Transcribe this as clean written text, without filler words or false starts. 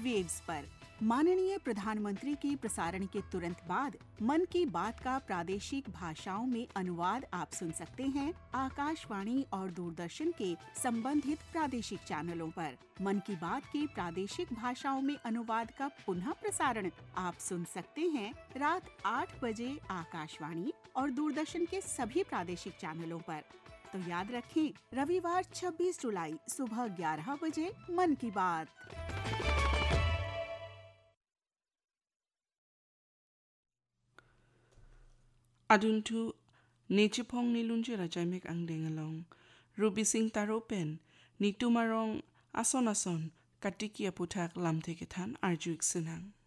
Waves पर। माननीय प्रधानमंत्री के प्रसारण के तुरंत बाद मन की बात का प्रादेशिक भाषाओं में अनुवाद आप सुन सकते हैं आकाशवाणी और दूरदर्शन के संबंधित प्रादेशिक चैनलों पर। मन की बात के प्रादेशिक भाषाओं में अनुवाद का पुनः प्रसारण आप सुन सकते हैं रात 8 बजे आकाशवाणी और दूरदर्शन के सभी प्रादेशिक चैनलों पर। तो याद रखें, रविवार 26 जुलाई सुबह 11 बजे मन की बात। Aduntu Nechipong nilunji rajaimek ang dengalong. Ruby sing taropen ni tumarong ason katiki aputak lamteketan arjuik sinang.